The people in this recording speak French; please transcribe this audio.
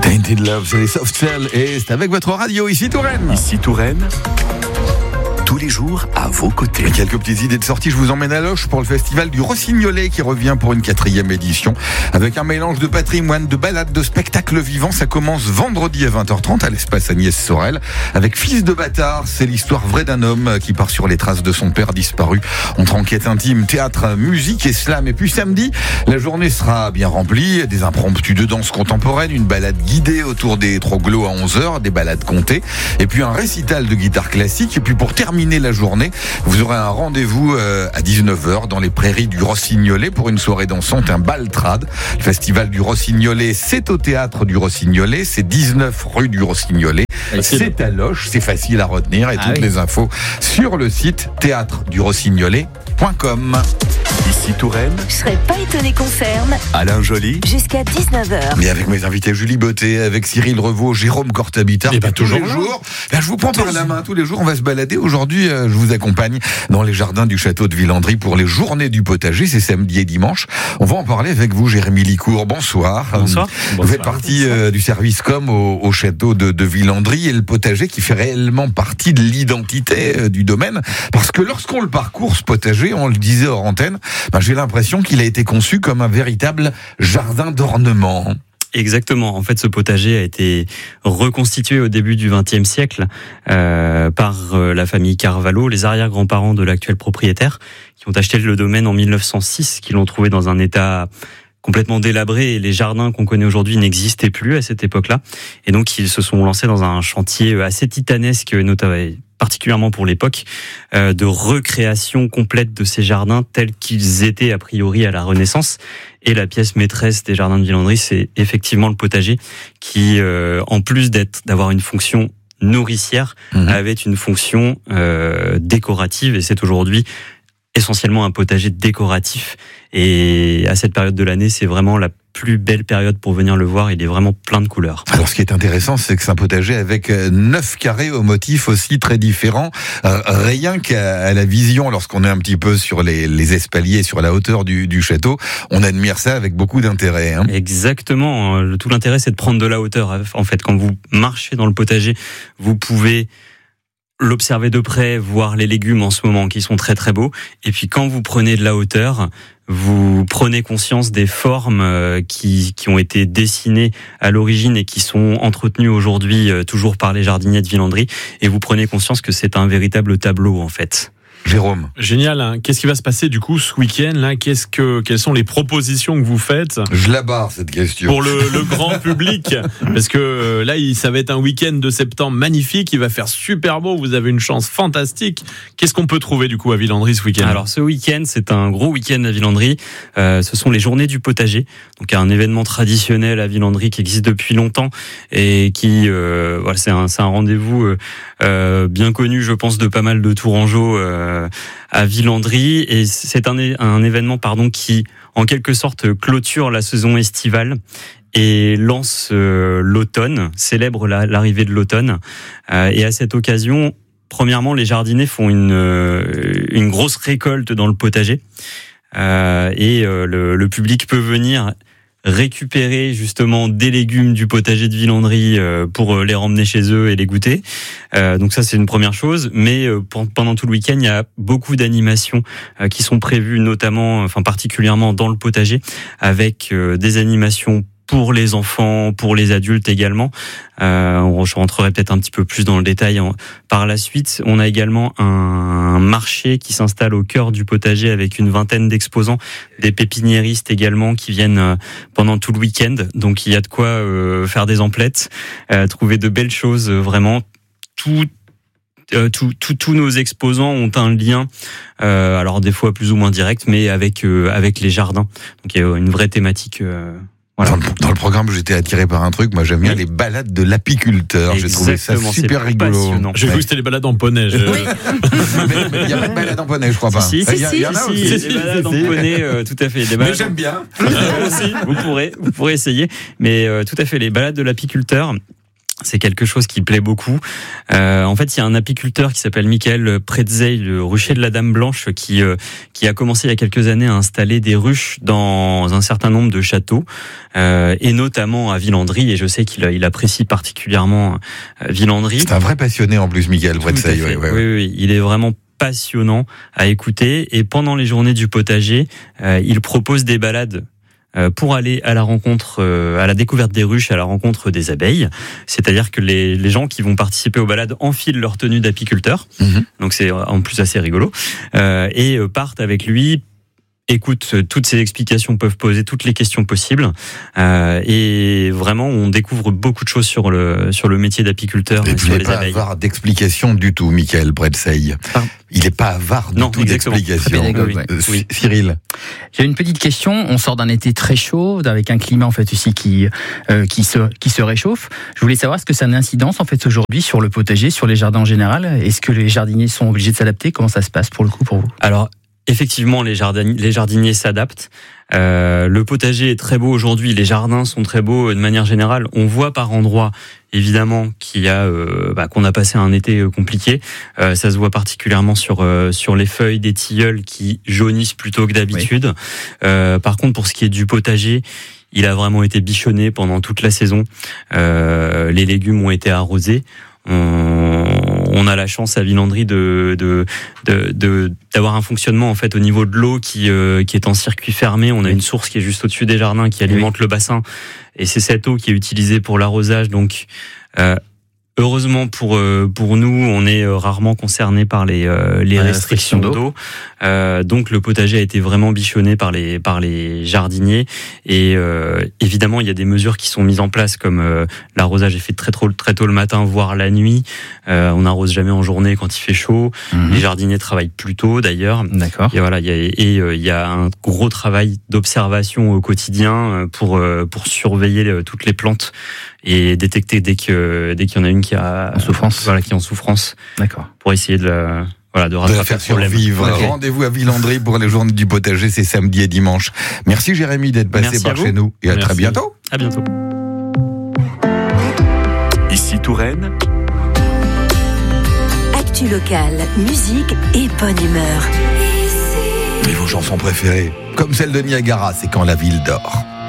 Tainted Love, c'est les Soft Cell et c'est avec votre radio ici Touraine. Ici Touraine, tous les jours à vos côtés. Et quelques petites idées de sortie, je vous emmène à Loches pour le festival du Rossignolet qui revient pour une 4e édition avec un mélange de patrimoine, de balades, de spectacles vivants. Ça commence vendredi à 20h30 à l'espace Agnès Sorel avec Fils de bâtard. C'est l'histoire vraie d'un homme qui part sur les traces de son père disparu entre enquête intime, théâtre, musique et slam. Et puis samedi, la journée sera bien remplie, des impromptus de danse contemporaine, une balade guidée autour des Troglos à 11h, des balades comptées et puis un récital de guitare classique. Et puis pour terminer la journée, vous aurez un rendez-vous à 19h dans les prairies du Rossignolet pour une soirée dansante, un baltrade. Le festival du Rossignolet, c'est au théâtre du Rossignolet, c'est 19 rue du Rossignolet, c'est à Loches, c'est facile à retenir et toutes les infos sur le site théâtredurossignolet.com. Ici Touraine, Je serais pas étonné qu'on ferme Alain Joly. jusqu'à 19h. Mais avec mes invités Julie Botté, avec Cyril Revaux, Jérôme Cortabitard, toujours tous les là. jours. Là, je vous prends par la main tous les jours. On va se balader. Aujourd'hui, je vous accompagne dans les jardins du château de Villandry pour les journées du potager. C'est samedi et dimanche. On va en parler avec vous, Jérémy Licourt. Bonsoir. Bonsoir. Vous faites partie du service com au château de Villandry et le potager qui fait réellement partie de l'identité du domaine. Parce que lorsqu'on le parcourt, ce potager, on le disait hors antenne, j'ai l'impression qu'il a été conçu comme un véritable jardin d'ornement. Exactement. En fait, ce potager a été reconstitué au début du XXe siècle par la famille Carvalho, les arrière-grands-parents de l'actuel propriétaire, qui ont acheté le domaine en 1906, qui l'ont trouvé dans un état complètement délabré et les jardins qu'on connaît aujourd'hui n'existaient plus à cette époque-là. Et donc, ils se sont lancés dans un chantier assez titanesque, notamment particulièrement pour l'époque, de recréation complète de ces jardins tels qu'ils étaient a priori à la Renaissance. Et la pièce maîtresse des jardins de Villandry, c'est effectivement le potager qui, en plus d'avoir une fonction nourricière, avait une fonction décorative. Et c'est aujourd'hui essentiellement un potager décoratif. Et à cette période de l'année, c'est vraiment la plus belle période pour venir le voir. Il est vraiment plein de couleurs. Alors, ce qui est intéressant, c'est que c'est un potager avec 9 carrés aux motifs aussi très différents. Rien qu'à la vision, lorsqu'on est un petit peu sur les espaliers, sur la hauteur du château, on admire ça avec beaucoup d'intérêt. Hein. Exactement. Tout l'intérêt, c'est de prendre de la hauteur. En fait, quand vous marchez dans le potager, vous pouvez l'observer de près, voir les légumes en ce moment qui sont très très beaux. Et puis quand vous prenez de la hauteur, vous prenez conscience des formes qui ont été dessinées à l'origine et qui sont entretenues aujourd'hui toujours par les jardiniers de Villandry. Et vous prenez conscience que c'est un véritable tableau en fait. Jérôme. Génial. Hein. Qu'est-ce qui va se passer du coup ce week-end là ? Quelles sont les propositions que vous faites Je la barre cette question. pour le grand public ? Parce que là, ça va être un week-end de septembre magnifique. Il va faire super beau. Vous avez une chance fantastique. Qu'est-ce qu'on peut trouver du coup à Villandry ce week-end ? Alors ce week-end, c'est un gros week-end à Villandry. Ce sont les journées du potager. Donc un événement traditionnel à Villandry qui existe depuis longtemps et qui, voilà, c'est un rendez-vous bien connu, je pense, de pas mal de Tourangeaux à Villandry, et c'est un événement qui en quelque sorte clôture la saison estivale et lance l'automne, célèbre l'arrivée de l'automne, et à cette occasion, premièrement, les jardiniers font une grosse récolte dans le potager, et le public peut venir récupérer justement des légumes du potager de Villandry pour les ramener chez eux et les goûter. Donc ça, c'est une première chose. Mais pendant tout le week-end, il y a beaucoup d'animations qui sont prévues, notamment, particulièrement dans le potager, avec des animations pour les enfants, pour les adultes également. Je rentrerai peut-être un petit peu plus dans le détail par la suite. On a également un marché qui s'installe au cœur du potager avec une vingtaine d'exposants, des pépiniéristes également qui viennent pendant tout le week-end. Donc il y a de quoi faire des emplettes, trouver de belles choses, vraiment. Tous nos exposants ont un lien, alors des fois plus ou moins direct, mais avec les jardins. Donc il y a une vraie thématique. Voilà. Dans le programme, j'étais attiré par un truc. Moi, j'aime bien les balades de l'apiculteur. J'ai trouvé ça super rigolo. Passionnant. J'ai cru que c'était les balades en poney. Mais il n'y a pas de balade en poney, je crois pas. Si, Il y en a aussi. des balades en poney, tout à fait. Mais j'aime bien. Aussi, vous pourrez essayer. Mais tout à fait, les balades de l'apiculteur. C'est quelque chose qui plaît beaucoup. En fait, il y a un apiculteur qui s'appelle Michael Pretzeil, le rucher de la Dame Blanche, qui a commencé il y a quelques années à installer des ruches dans un certain nombre de châteaux, et notamment à Villandry. Et je sais qu'il apprécie particulièrement Villandry. C'est un vrai passionné en plus, Michael Pretzeil. Oui, il est vraiment passionnant à écouter. Et pendant les journées du potager, il propose des balades pour aller à la rencontre, à la découverte des ruches, à la rencontre des abeilles. C'est-à-dire que les gens qui vont participer aux balades enfilent leur tenue d'apiculteur. Donc c'est en plus assez rigolo. Et partent avec lui, écoutent toutes ces explications, peuvent poser toutes les questions possibles. Et vraiment, on découvre beaucoup de choses sur le métier d'apiculteur et sur les abeilles. Il n'est pas avare d'explications du tout, Michael Pretzeil. Il n'est pas avare du tout d'explications. Oui. Cyril. J'ai une petite question. On sort d'un été très chaud, avec un climat en fait aussi qui se réchauffe. Je voulais savoir, est-ce que ça a une incidence en fait aujourd'hui sur le potager, sur les jardins en général? Est-ce que les jardiniers sont obligés de s'adapter? Comment ça se passe pour le coup pour vous? Alors, effectivement, les jardiniers s'adaptent. Le potager est très beau aujourd'hui, les jardins sont très beaux de manière générale. On voit par endroits, évidemment, qu'on a passé un été compliqué. Ça se voit particulièrement sur les feuilles des tilleuls qui jaunissent plutôt que d'habitude. Oui. Par contre, pour ce qui est du potager, il a vraiment été bichonné pendant toute la saison. Les légumes ont été arrosés. On a la chance à Villandry d'avoir un fonctionnement en fait au niveau de l'eau qui est en circuit fermé. On a une source qui est juste au-dessus des jardins qui alimente le bassin, et c'est cette eau qui est utilisée pour l'arrosage. Donc heureusement pour nous, on est rarement concerné par les restrictions d'eau. Donc le potager a été vraiment bichonné par les jardiniers, et évidemment il y a des mesures qui sont mises en place, comme l'arrosage est fait très tôt le matin, voire la nuit. On n'arrose jamais en journée quand il fait chaud. Les jardiniers travaillent plus tôt d'ailleurs. D'accord. Et voilà, il y a un gros travail d'observation au quotidien pour surveiller toutes les plantes et détecter dès qu'il y en a une qui a souffrance. Voilà, qui est en souffrance. D'accord. Pour essayer de la faire survivre. Okay. Rendez-vous à Villandry pour les journées du potager, c'est samedi et dimanche. Merci Jérémy d'être passé par chez nous, et à très bientôt. À bientôt. Ici Touraine. Actu locale, musique et bonne humeur. Et vos chansons préférées, comme celle de Niagara, c'est Quand la ville dort.